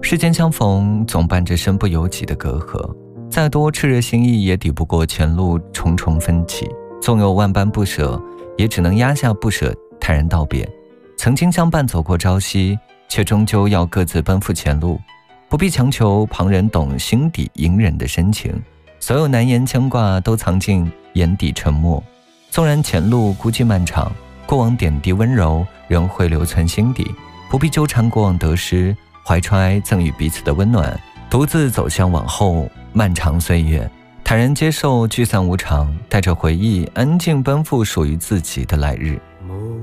世间相逢，总伴着身不由己的隔阂，再多炽热心意，也抵不过前路重重分歧。纵有万般不舍，也只能压下不舍，坦然道别。曾经相伴走过朝夕，却终究要各自奔赴前路，不必强求旁人懂心底隐忍的深情。所有难言牵挂都藏进眼底沉默。纵然前路孤寂漫长，过往点滴温柔仍会留存心底，不必纠缠过往得失，怀揣赠予彼此的温暖，独自走向往后漫长岁月，坦然接受聚散无常，带着回忆安静奔赴属于自己的来日。